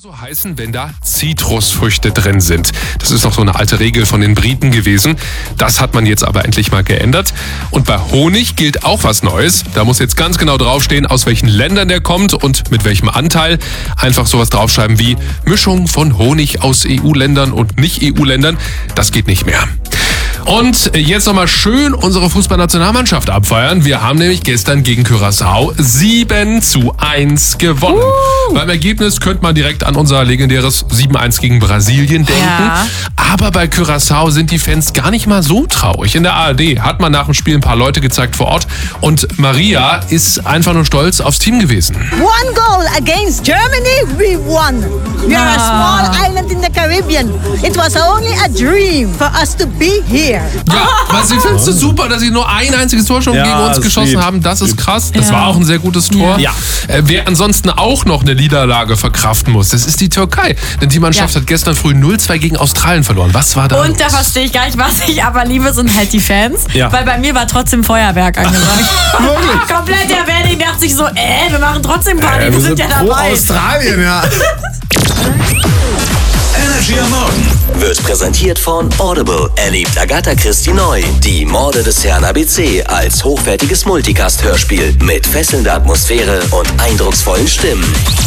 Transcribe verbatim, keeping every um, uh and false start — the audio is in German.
So heißen, wenn da Zitrusfrüchte drin sind. Das ist noch so eine alte Regel von den Briten gewesen. Das hat man jetzt aber endlich mal geändert. Und bei Honig gilt auch was Neues. Da muss jetzt ganz genau draufstehen, aus welchen Ländern der kommt und mit welchem Anteil. Einfach sowas draufschreiben wie Mischung von Honig aus E U-Ländern und Nicht-E U-Ländern. Das geht nicht mehr. Und jetzt nochmal schön unsere Fußballnationalmannschaft abfeiern. Wir haben nämlich gestern gegen Curaçao sieben zu eins gewonnen. Uh. Beim Ergebnis könnte man direkt an unser legendäres sieben eins gegen Brasilien denken. Ja. Aber bei Curaçao sind die Fans gar nicht mal so traurig. In der A R D hat man nach dem Spiel ein paar Leute gezeigt vor Ort. Und Maria ist einfach nur stolz aufs Team gewesen. One goal against Germany, we won. We are a small island in the Caribbean. It was only a dream for us to be here. Ja, weil sie findest es super, dass sie nur ein einziges Tor schon ja, gegen uns geschossen lieb. haben. Das ist krass. Das ja. war auch ein sehr gutes Tor. Ja. Äh, wer ansonsten auch noch eine Niederlage verkraften muss, das ist die Türkei. Denn die Mannschaft ja. hat gestern früh null zwei gegen Australien verloren. Was war da? Und da verstehe ich gar nicht, was ich aber liebe, sind halt die Fans. Ja. Weil bei mir war trotzdem Feuerwerk angesagt. Wirklich? Komplett der Wedding dachte sich so, äh, wir machen trotzdem Party, äh, wir, wir sind, sind ja dabei. Australien, ja. Energy am Morgen wird präsentiert von Audible. Erlebt Agatha Christie neu. Die Morde des Herrn A B C als hochwertiges Multicast-Hörspiel mit fesselnder Atmosphäre und eindrucksvollen Stimmen.